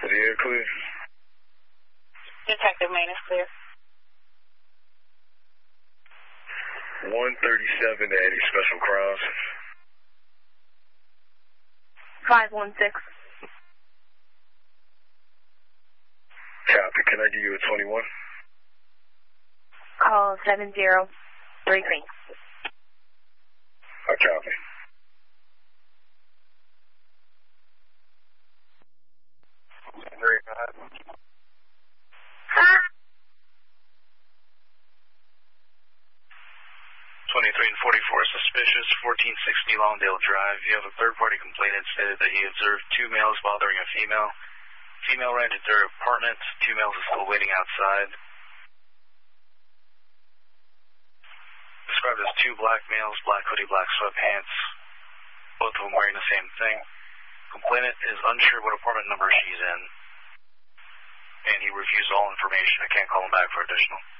The air clear? Detective main is clear. 137 to Eddie Special Crimes. 516. Copy. Can I give you a 21? Call 703 I copy. Very bad. 23 and 44, suspicious, 1460 Longdale Drive. You have a third-party complainant stated that he observed two males bothering a female. Female ran to their apartment. Two males are still waiting outside. Described as two black males, black hoodie, black sweatpants. Both of them wearing the same thing. Complainant is unsure what apartment number she's in. And he refused all information. I can't call him back for additional.